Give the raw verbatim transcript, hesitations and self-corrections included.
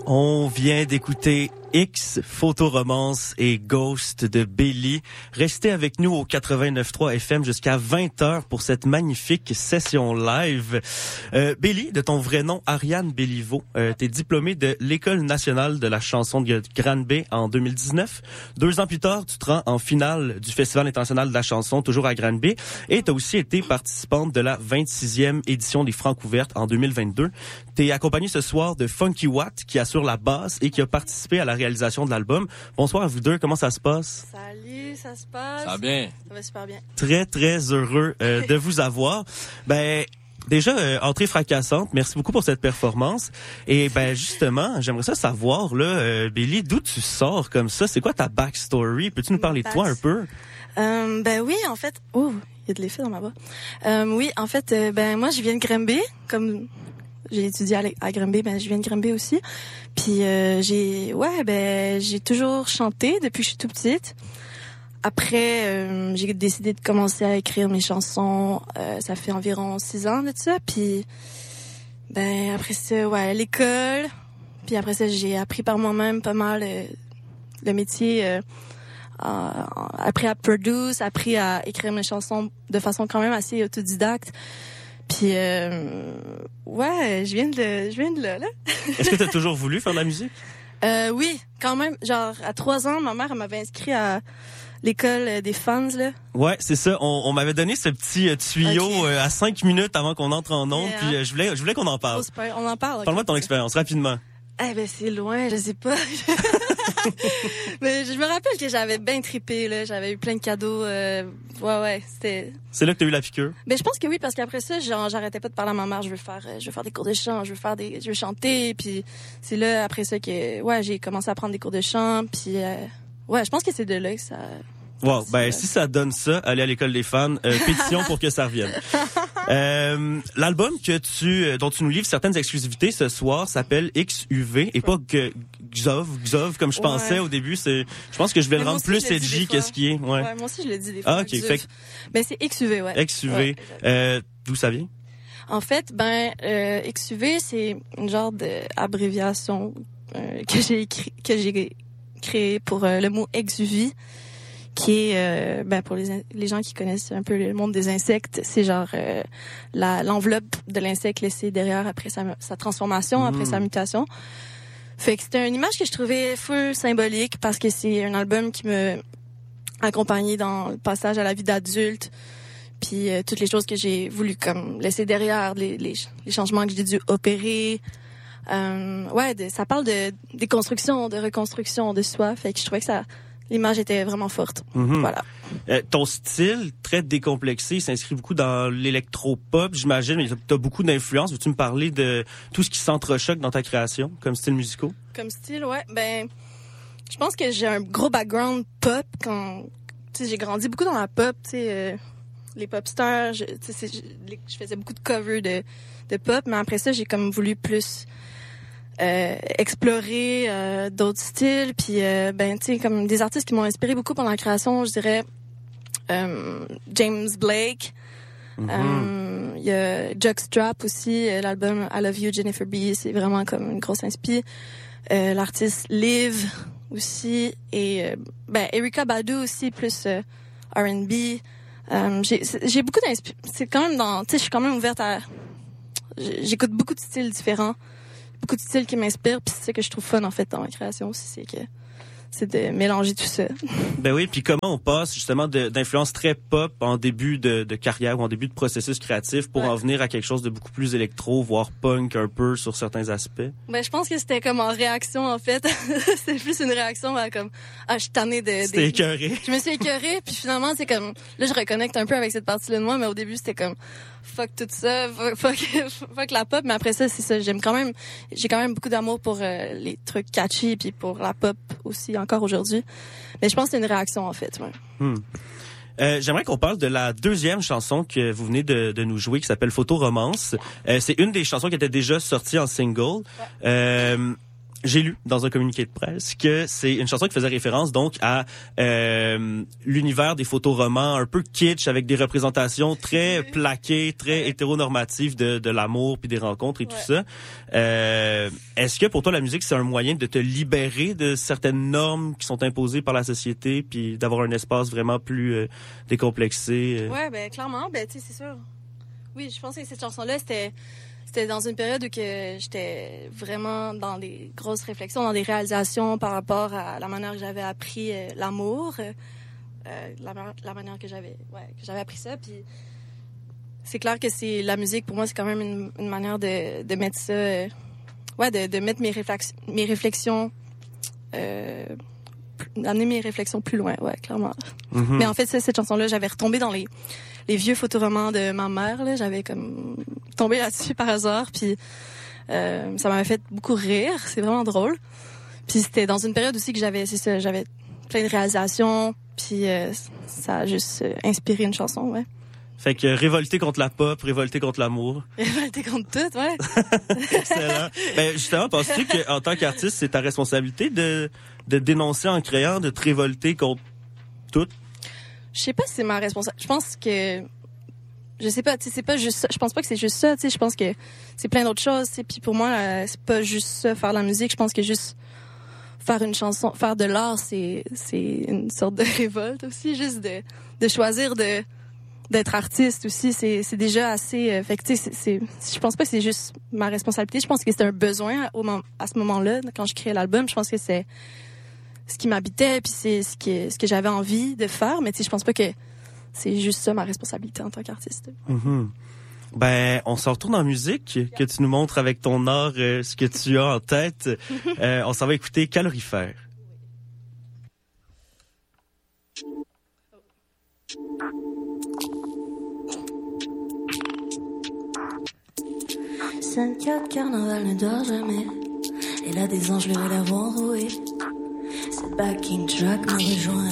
On vient d'écouter X, Photoromance et Ghost de Belly. Restez avec nous au quatre-vingt-neuf point trois F M jusqu'à vingt heures pour cette magnifique session live. Euh, Belly, de ton vrai nom, Ariane Béliveau, euh, t'es diplômée de l'École nationale de la chanson de Granby en deux mille dix-neuf. Deux ans plus tard, tu te rends en finale du Festival international de la chanson, toujours à Granby. Et t'as aussi été participante de la vingt-sixième édition des Francs ouvertes en deux mille vingt-deux. T'es accompagnée ce soir de Funky Watt, qui assure la basse et qui a participé à la réalisation de l'album. Bonsoir à vous deux, comment ça se passe? Salut, ça se passe? Ça va bien. Ça va super bien. Très, très heureux euh, de vous avoir. Ben, déjà, euh, entrée fracassante, merci beaucoup pour cette performance. Et ben justement, j'aimerais ça savoir, là, euh, Belly, d'où tu sors comme ça? C'est quoi ta backstory? Peux-tu nous parler de toi un peu? Euh, ben oui, en fait... Oh, il y a de l'effet dans ma voix. Euh, oui, en fait, euh, ben moi, je viens de Granby, comme... J'ai étudié à, à Granby, ben je viens de Granby aussi. Puis euh, j'ai ouais ben j'ai toujours chanté depuis que je suis toute petite. Après euh, j'ai décidé de commencer à écrire mes chansons, euh, ça fait environ six ans de ça. Puis ben après ça ouais, à l'école. Puis après ça j'ai appris par moi-même pas mal euh, le métier euh, euh, appris à produire, appris à écrire mes chansons de façon quand même assez autodidacte. Puis euh, ouais, je viens de je viens de là. là. Est-ce que tu as toujours voulu faire de la musique? Euh, oui, quand même. Genre à trois ans, ma mère elle m'avait inscrit à l'école des fans là. Ouais, c'est ça. On, on m'avait donné ce petit euh, tuyau okay. euh, à cinq minutes avant qu'on entre en ondes. Yeah. Puis euh, je voulais je voulais qu'on en parle. Oh, on en parle. Parle-moi de ton expérience rapidement. Eh ben c'est loin, je sais pas. Mais je me rappelle que j'avais bien trippé là, j'avais eu plein de cadeaux. Euh... Ouais ouais, c'était. C'est là que t'as eu la piqûre. Ben je pense que oui parce qu'après ça, genre j'arrêtais pas de parler à ma mère, je veux faire, je veux faire des cours de chant, je veux faire des, je veux chanter. Puis c'est là après ça que ouais j'ai commencé à prendre des cours de chant. Puis euh... ouais, je pense que c'est de là que ça. Wow, ben si ça donne ça, aller à l'école des fans, euh, pétition pour que ça revienne. Euh, l'album que tu, dont tu nous livres certaines exclusivités ce soir s'appelle X U V et pas que Xov, Xov comme je ouais. pensais au début. C'est, je pense que je vais mais le rendre plus edgy que ce qui est. Ouais. ouais, moi aussi je le dis des fois. Ah ok, fait. Ben c'est X U V ouais. X U V, ouais, euh, d'où ça vient? En fait, ben euh, X U V c'est une genre d'abréviation euh, que j'ai écrit, que j'ai créé pour euh, le mot exuvie. Qui est, euh, ben pour les, les gens qui connaissent un peu le monde des insectes, c'est genre euh, la l'enveloppe de l'insecte laissée derrière après sa, sa transformation, mmh. après sa mutation. Fait que c'était une image que je trouvais full symbolique parce que c'est un album qui me accompagnait dans le passage à la vie d'adulte, puis euh, toutes les choses que j'ai voulu comme laisser derrière, les, les, les changements que j'ai dû opérer. Euh, ouais, de, ça parle de déconstruction, de reconstruction de soi. Fait que je trouvais que ça l'image était vraiment forte. Mm-hmm. Voilà. Euh, ton style, très décomplexé, s'inscrit beaucoup dans l'électro-pop, j'imagine, mais tu as beaucoup d'influence. Veux-tu me parler de tout ce qui s'entrechoque dans ta création, comme style musicaux? Comme style, ouais. Ben, je pense que j'ai un gros background pop quand, tu sais, j'ai grandi beaucoup dans la pop, tu sais, euh, les pop stars, je, tu sais, je, je faisais beaucoup de covers de, de pop, mais après ça, j'ai comme voulu plus Euh, explorer euh, d'autres styles, puis euh, ben tu sais comme des artistes qui m'ont inspiré beaucoup pendant la création, je dirais euh, James Blake, il mm-hmm. euh, y a Jockstrap aussi, euh, l'album I Love You Jennifer B, c'est vraiment comme une grosse inspi. Euh, l'artiste Liv aussi et euh, ben Erykah Badu aussi plus euh, R and B. Euh, j'ai j'ai beaucoup d'inspi, c'est quand même dans, tu sais je suis quand même ouverte à, j'écoute beaucoup de styles différents. Beaucoup de styles qui m'inspirent, puis c'est ça que je trouve fun en fait dans ma création aussi, c'est que c'est de mélanger tout ça. Ben oui, puis comment on passe justement de, d'influence très pop en début de, de carrière ou en début de processus créatif pour ouais. en venir à quelque chose de beaucoup plus électro, voire punk un peu sur certains aspects? Ben je pense que c'était comme en réaction en fait. C'était plus une réaction à comme ah je suis tannée de. C'était des... écœuré. Je me suis écœurée, puis finalement c'est comme là je reconnecte un peu avec cette partie-là de moi, mais au début c'était comme fuck tout ça, fuck, fuck, fuck la pop, mais après ça c'est ça, j'aime quand même, j'ai quand même beaucoup d'amour pour euh, les trucs catchy puis pour la pop aussi encore aujourd'hui. Mais je pense que c'est une réaction en fait. Ouais. Hmm. Euh, j'aimerais qu'on parle de la deuxième chanson que vous venez de, de nous jouer qui s'appelle Photoromance. Euh, c'est une des chansons qui était déjà sortie en single. Ouais. Euh, j'ai lu dans un communiqué de presse que c'est une chanson qui faisait référence donc à euh, l'univers des photoromans un peu kitsch avec des représentations très plaquées, très hétéronormatives de, de l'amour puis des rencontres et ouais. tout ça. Euh, est-ce que pour toi la musique c'est un moyen de te libérer de certaines normes qui sont imposées par la société puis d'avoir un espace vraiment plus euh, décomplexé? Euh? Ouais, ben clairement, ben tu sais c'est sûr. Oui, je pense que cette chanson-là c'était C'était dans une période où que j'étais vraiment dans des grosses réflexions, dans des réalisations par rapport à la manière que j'avais appris euh, l'amour, euh, la, la manière que j'avais, ouais, que j'avais appris ça. Puis c'est clair que c'est la musique pour moi, c'est quand même une, une manière de, de mettre ça, euh, ouais, de, de mettre mes réflexions, mes réflexions, euh, d'amener mes réflexions plus loin, ouais, clairement. Mm-hmm. Mais en fait, ça, cette chanson-là, j'avais retombé dans les les vieux photoromans de ma mère, là, j'avais comme tombé là-dessus par hasard, puis euh, ça m'avait fait beaucoup rire, c'est vraiment drôle. Puis c'était dans une période aussi que j'avais, c'est ça, j'avais plein de réalisations, puis euh, ça a juste euh, inspiré une chanson, ouais. Fait que révolter contre la pop, révolter contre l'amour. Révolter contre tout, ouais. Excellent. Ben justement, penses-tu qu'en tant qu'artiste, c'est ta responsabilité de de dénoncer en créant, de te révolter contre tout? Je sais pas si c'est ma responsabilité. Je pense que je sais pas, tu sais, c'est pas juste ça. Je pense pas que c'est juste ça, tu sais, je pense que c'est plein d'autres choses, tu sais, puis pour moi euh, c'est pas juste ça faire de la musique, je pense que juste faire une chanson, faire de l'art, c'est c'est une sorte de révolte aussi, juste de de choisir de d'être artiste aussi, c'est c'est déjà assez euh, fait que tu sais c'est c'est je pense pas que c'est juste ma responsabilité, je pense que c'est un besoin au à ce moment-là quand je créais l'album, je pense que c'est ce qui m'habitait puis c'est ce que ce que j'avais envie de faire, mais tu sais je pense pas que c'est juste ça ma responsabilité en tant qu'artiste. Mm-hmm. Ben, on se retourne en musique, que tu nous montres avec ton art euh, ce que tu as en tête. euh, on s'en va écouter Calorifère. cinq-quatre, carnaval ne dort jamais. Et là, des anges, le lèvres enroués. Cette backing track me rejoint.